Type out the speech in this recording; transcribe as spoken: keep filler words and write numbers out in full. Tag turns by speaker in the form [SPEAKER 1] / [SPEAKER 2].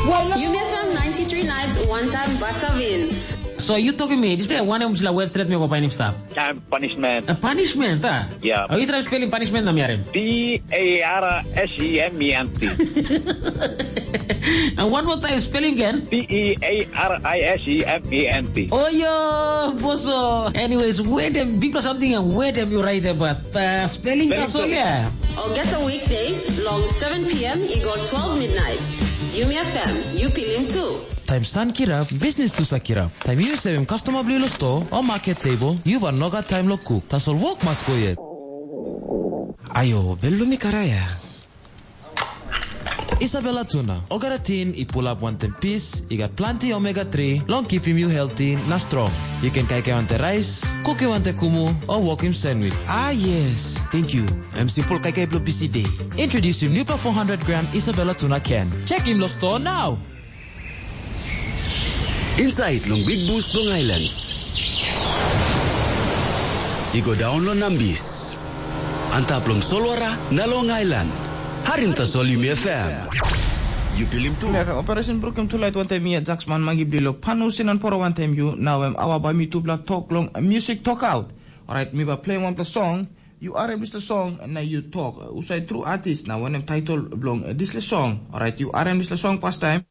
[SPEAKER 1] Yumi F M ninety-three nights, one time butter wins.
[SPEAKER 2] So you talking me? This is one of the wedstrijd me go pa stop.
[SPEAKER 3] Punishment.
[SPEAKER 2] A punishment, ah?
[SPEAKER 3] Yeah.
[SPEAKER 2] How you try spelling punishment na miyaren?
[SPEAKER 3] P A R S E M E N T.
[SPEAKER 2] And one more time spelling again.
[SPEAKER 3] P E A R I S E M E N T.
[SPEAKER 2] Oh yo, boso. Anyways, where them because something and where them you write about uh, spelling kasol ya.
[SPEAKER 1] Augusta weekdays, long seven p.m. Igor twelve midnight. Yumi F M, you feeling too.
[SPEAKER 4] Time san kirap, business tu sa kirap. Time you sevem customer bli lo store or market table, you va noga time lo cook. Tasol walk mas ko yet. Ayo, bello mi karaya. Isabella Tuna, Ogaratin, I pull up one ten piece, I got plenty omega three, long keeping you healthy, na strong. You can kaya wante rice, cook wante kumu, or walk him sandwich.
[SPEAKER 5] Ah yes, thank you. I'm simple kaya blo busy day.
[SPEAKER 4] Introduce him new four hundred gram Isabella Tuna can. Check him lo store now.
[SPEAKER 5] Inside long Big Boost Long Islands. You go down lo Nambis. Antap long Solwara na Long Island. Harinta sol Yumi F M. You pilim tu.
[SPEAKER 6] Meka operation brokem tu light one time ya Jacksman magi blilo panusin on poro one time you now am awa ba mi tu bla talk long music talk out. Alright, me ba play one the song. You are Mister Song and now you talk. Usai true artist now when I'm title blong this song. Alright, you are Mister Song past time.